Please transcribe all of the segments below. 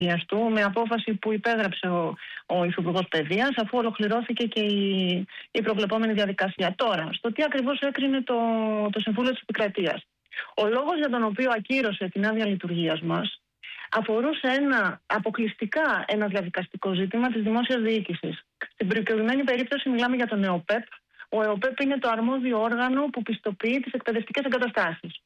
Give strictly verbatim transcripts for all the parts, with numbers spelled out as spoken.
του, με απόφαση που υπέγραψε ο, ο Υφυπουργός Παιδείας, αφού ολοκληρώθηκε και η, η προβλεπόμενη διαδικασία. Τώρα, στο τι ακριβώς έκρινε το, το Συμβούλιο της Επικρατείας. Ο λόγος για τον οποίο ακύρωσε την άδεια λειτουργίας μας αφορούσε ένα, αποκλειστικά ένα διαδικαστικό ζήτημα της δημόσιας διοίκησης. Στην προκειμένη περίπτωση μιλάμε για τον ΕΟΠΕΠ. Ο ΕΟΠΕΠ είναι το αρμόδιο όργανο που πιστοποιεί τις εκπαιδευτικές εγκαταστάσεις.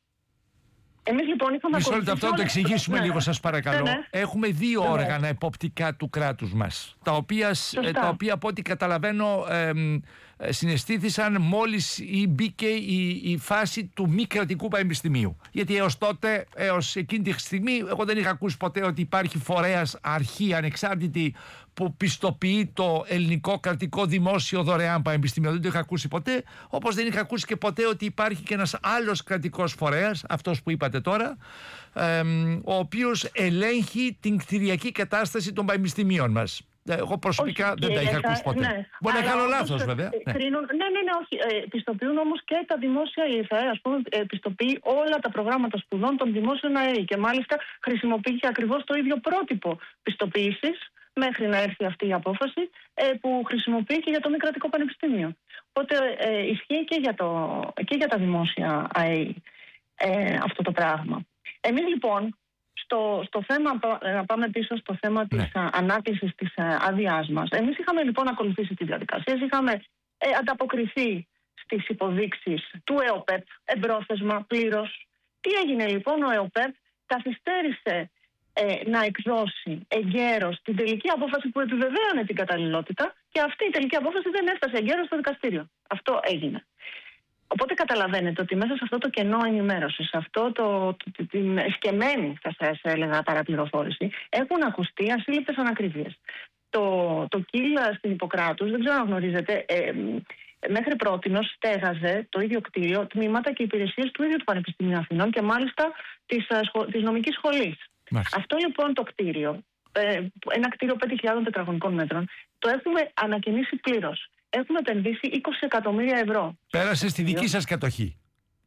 Εμείς λοιπόν είχαμε Μισό λεπτό, αυτό να το εξηγήσουμε ναι. λίγο, σας παρακαλώ. Ναι, ναι. Έχουμε δύο ναι, όργανα ναι. εποπτικά του κράτους μας, τα οποία, τα οποία από ό,τι καταλαβαίνω ε, ε, συναισθήθησαν μόλις μπήκε η, η φάση του μη κρατικού πανεπιστημίου. Γιατί έως τότε, έως εκείνη τη στιγμή, εγώ δεν είχα ακούσει ποτέ ότι υπάρχει φορέας, αρχή ανεξάρτητη που πιστοποιεί το ελληνικό κρατικό δημόσιο δωρεάν πανεπιστήμιο. Δεν το είχα ακούσει ποτέ, όπως δεν είχα ακούσει και ποτέ ότι υπάρχει και ένας άλλος κρατικός φορέας, αυτός που είπατε τώρα, ε, ο οποίος ελέγχει την κτηριακή κατάσταση των πανεπιστημίων μας. Εγώ προσωπικά όχι, δεν τα είχα ακούσει ποτέ. Ναι. Μπορεί να κάνω λάθος βέβαια. Κρίνουν, ναι, ναι, ναι, όχι. Ε, πιστοποιούν όμως και τα δημόσια η ΕΦΑΕ, ας πούμε, ε, πιστοποιεί όλα τα προγράμματα σπουδών των δημόσιων ΑΕΗ και μάλιστα χρησιμοποιεί και ακριβώς το ίδιο πρότυπο πιστοποίησης μέχρι να έρθει αυτή η απόφαση ε, που χρησιμοποιεί και για το μη κρατικό πανεπιστήμιο. Οπότε ε, ισχύει και για, το, και για τα δημόσια ΑΕΗ ε, αυτό το πράγμα. Εμείς λοιπόν, στο, στο θέμα, να πάμε πίσω στο θέμα της ναι. ανάκλησης της άδειάς μας. Εμείς είχαμε λοιπόν ακολουθήσει τις διαδικασίες, είχαμε ε, ανταποκριθεί στις υποδείξεις του ΕΟΠΕΠ, εμπρόθεσμα, πλήρως. Τι έγινε λοιπόν? Ο ΕΟΠΕΠ καθυστέρησε ε, να εκδώσει εγκαίρως την τελική απόφαση που επιβεβαίωνε την καταλληλότητα και αυτή η τελική απόφαση δεν έφτασε εγκαίρως στο δικαστήριο. Αυτό έγινε. Οπότε καταλαβαίνετε ότι μέσα σε αυτό το κενό ενημέρωσης, σε αυτό το, το, την εσκεμμένη, θα σας έλεγα, παραπληροφόρηση, έχουν ακουστεί ασύλληπτες ανακριβίες. Το, το ΚΙΛ στην Ιπποκράτους, δεν ξέρω αν γνωρίζετε, ε, μέχρι πρότινος στέγαζε το ίδιο κτίριο τμήματα και υπηρεσίες του ίδιου του Πανεπιστημίου Αθηνών και μάλιστα της, της νομικής σχολής. Μάλιστα. Αυτό λοιπόν το κτίριο, ε, ένα κτίριο πέντε χιλιάδες τετραγωνικών μέτρων, το έχουμε ανακαινήσει πλήρως. Έχουμε επενδύσει είκοσι εκατομμύρια ευρώ. Πέρασε στη δική σας κατοχή.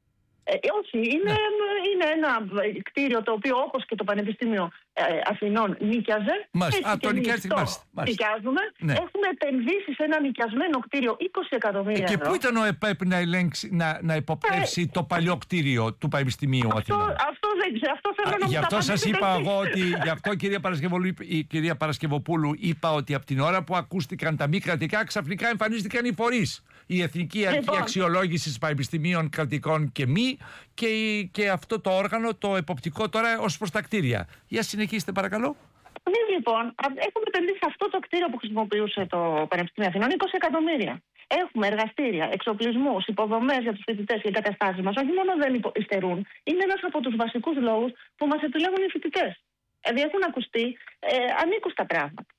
Ε, όχι, είναι, ναι. είναι ένα κτίριο το οποίο όπως και το Πανεπιστήμιο ε, Αθηνών νίκιαζε. Μάλιστα, α, το νοικιάζεται, μάλιστα. Νοικιάζουμε. Ναι. Έχουμε επενδύσει σε ένα νοικιασμένο κτίριο είκοσι εκατομμύρια ε, και ευρώ. πού ήταν ο ΕΠΕΠ να, ελέγξει, να, να υποπτεύσει ε, το παλιό κτίριο του Πανεπιστημίου Αθηνών? Αυτό, αυτό δεν ξέρω, αυτό θέλω α, να μου Γι' αυτό σας είπα εγώ ότι, γι' αυτό κυρία Παρασκευοπούλου, η κυρία Παρασκευοπούλου είπα ότι από την ώρα που ακούστηκαν τα μη κρατικά ξαφνικά εμφανίστηκαν οι φορείς. Η Εθνική Αρχή λοιπόν. Αξιολόγησης Πανεπιστημίων Κρατικών και μη και, και αυτό το όργανο, το εποπτικό τώρα ως προς τα κτίρια. Για συνεχίστε παρακαλώ. Εμείς λοιπόν έχουμε επενδύσει αυτό το κτίριο που χρησιμοποιούσε το Πανεπιστήμιο Αθηνών είκοσι εκατομμύρια. Έχουμε εργαστήρια, εξοπλισμούς, υποδομές για τους φοιτητές και εγκαταστάσεις μας. Όχι μόνο δεν υστερούν, είναι ένας από τους βασικούς λόγους που μας επιλέγουν οι φοιτητές. Δηλαδή έχουν ακουστεί ε, ανήκουστα πράγματα.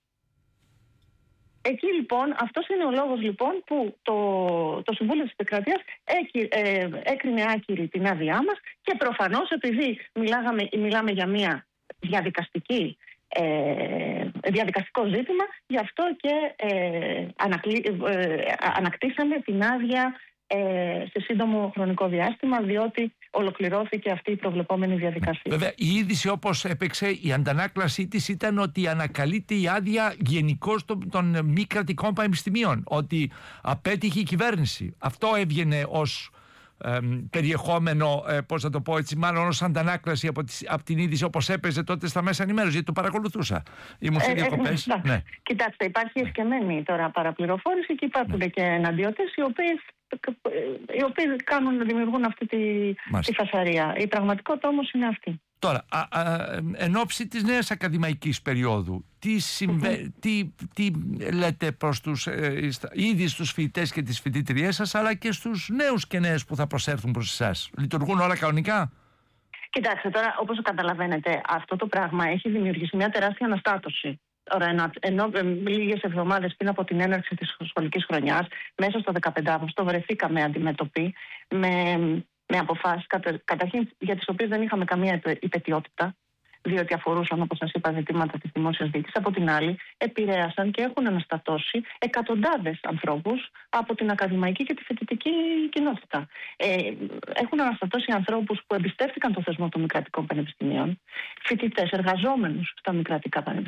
Εκεί λοιπόν, αυτός είναι ο λόγος λοιπόν που το, το Συμβούλιο της Επικρατείας ε, έκρινε άκυρη την άδειά μας και προφανώς επειδή μιλάγαμε, μιλάμε για μια διαδικαστική, ε, διαδικαστικό ζήτημα, γι' αυτό και ε, ανακλή, ε, ανακτήσαμε την άδεια ε, σε σύντομο χρονικό διάστημα, διότι ολοκληρώθηκε αυτή η προβλεπόμενη διαδικασία. Βέβαια, η είδηση όπως έπαιξε, η αντανάκλασή της ήταν ότι ανακαλείται η άδεια γενικώς των, των μη κρατικών πανεπιστημίων, ότι απέτυχε η κυβέρνηση. Αυτό έβγαινε ως ε, περιεχόμενο, ε, πώς θα το πω έτσι, μάλλον ως αντανάκλαση από, τις, από την είδηση όπως έπαιζε τότε στα μέσα ενημέρωσης, γιατί το παρακολουθούσα. Ήμουν σε διακοπές. Ε, ε, ναι. Κοιτάξτε, υπάρχει εσκεμμένη τώρα παραπληροφόρηση και υπάρχουν ναι. και εναντιώτες οι οποίες οι οποίοι κάνουν να δημιουργούν αυτή τη, τη φασαρία. Η πραγματικότητα όμως είναι αυτή. Τώρα, α, α, εν ώψη της νέας ακαδημαϊκής περίοδου, τι, συμβε... mm-hmm. τι, τι λέτε προς τους, ε, ήδη στους φοιτητές και τις φοιτήτριές σας, αλλά και στους νέους και νέες που θα προσέρθουν προς εσάς? Λειτουργούν όλα κανονικά? Κοιτάξτε, τώρα όπως καταλαβαίνετε, αυτό το πράγμα έχει δημιουργήσει μια τεράστια αναστάτωση. Τώρα, ενώ λίγες εβδομάδες πριν από την έναρξη της σχολικής χρονιάς, μέσα στο δεκαπέντε Αυγούστου, βρεθήκαμε αντιμέτωποι με, με αποφάσεις κατα, καταρχήν για τις οποίες δεν είχαμε καμία υπετιότητα. διότι αφορούσαν, όπως σας είπα, ζητήματα της δημόσιας διοίκησης. Από την άλλη, επηρέασαν και έχουν αναστατώσει εκατοντάδες ανθρώπους από την ακαδημαϊκή και τη φοιτητική κοινότητα. Ε, έχουν αναστατώσει ανθρώπους που εμπιστεύτηκαν το θεσμό των μη κρατικών πανεπιστημίων, φοιτητές, εργαζόμενους στα μη κρατικά πανεπιστήμια.